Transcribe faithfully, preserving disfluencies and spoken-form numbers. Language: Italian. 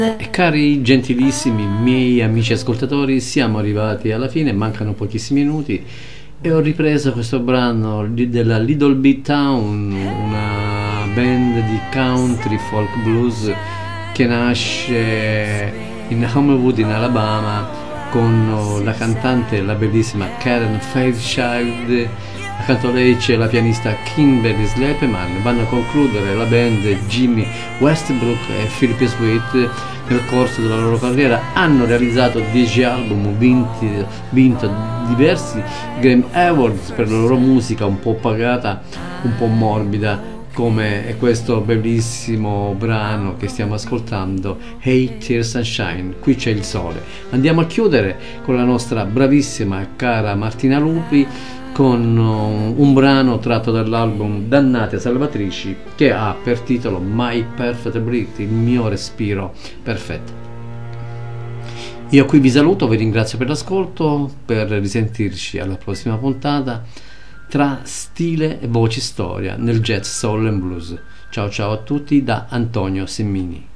E cari gentilissimi miei amici ascoltatori, siamo arrivati alla fine, mancano pochissimi minuti e ho ripreso questo brano di- della Little Big Town, una band di country folk blues che nasce in Homewood in Alabama con la cantante, la bellissima Karen Fairchild. Accanto a lei c'è la pianista Kimberly Slepeman. Vanno a concludere la band Jimmy Westbrook e Philip Sweet. Nel corso della loro carriera hanno realizzato dieci album, vinti, vinto diversi Grammy Awards per la loro musica un po' pagata, un po' morbida, come è questo bellissimo brano che stiamo ascoltando, Hey Tear Sunshine, qui c'è il sole. Andiamo a chiudere con la nostra bravissima cara Martina Lupi con uh, un brano tratto dall'album Dannate Salvatrici che ha per titolo My Perfect Breath, il mio respiro perfetto. Io qui vi saluto, vi ringrazio per l'ascolto, per risentirci alla prossima puntata tra stile e voci storia nel jazz soul and blues. Ciao ciao a tutti da Antonio Semmini.